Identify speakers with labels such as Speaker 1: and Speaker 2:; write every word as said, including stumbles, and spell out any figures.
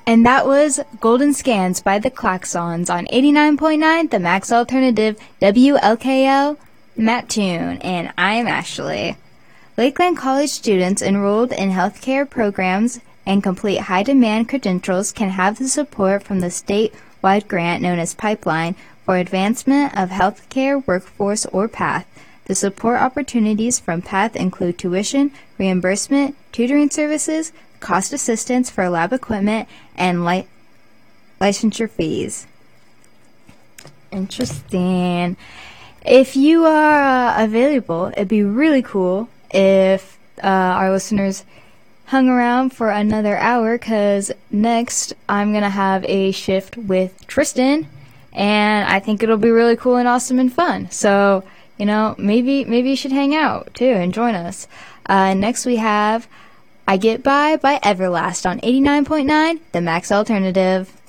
Speaker 1: And that was Golden Scans by the Klaxons on eighty-nine point nine, the Max Alternative, W L K L, Mattoon, and I am Ashley. Lakeland College students enrolled in healthcare programs and complete high-demand credentials can have the support from the statewide grant known as Pipeline for Advancement of Healthcare Workforce, or PATH. The support opportunities from PATH include tuition, reimbursement, tutoring services, cost assistance for lab equipment, and li- licensure fees. Interesting. If you are uh, available, it'd be really cool if uh, our listeners hung around for another hour, because next I'm going to have a shift with Tristan, and I think it'll be really cool and awesome and fun. So, you know, maybe maybe you should hang out, too, and join us. Uh, next we have I Get By by Everlast on eighty-nine point nine, the Max Alternative.